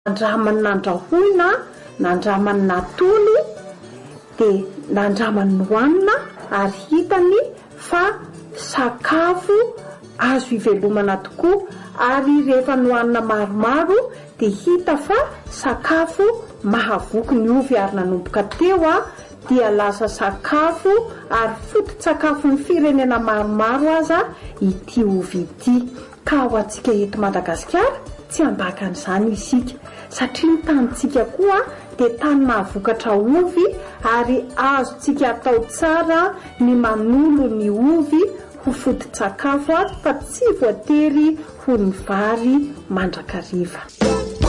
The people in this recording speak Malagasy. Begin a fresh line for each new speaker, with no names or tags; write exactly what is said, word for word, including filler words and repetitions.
Nandramany nandrahoina, nandramany natolo, dia nandramany nohanina ary hitany fa sakafo azo ivelomana tokoa. Ary rehefa nohanina maromaro dia hita fa sakafo mahavoky ny ovy ary nanomboka teo a dia lasa sakafo ary foto-tsakafo ny firenena maromaro aza ity ovy ity. Ka ho antsika eto Madagasikara tsy ambaka an'izany isika satria ny tanitsika koa dia tany mahavokatra ovy ary azontsika atao tsara ny manolo ny ovy ho foto-tsakafo fa tsy voatery ho ny vary mandrakariva.